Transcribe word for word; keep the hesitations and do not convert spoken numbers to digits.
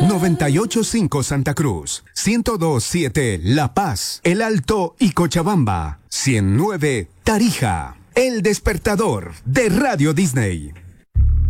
noventa y ocho punto cinco Santa Cruz, ciento dos punto siete La Paz, El Alto y Cochabamba, ciento nueve Tarija. El despertador de Radio Disney.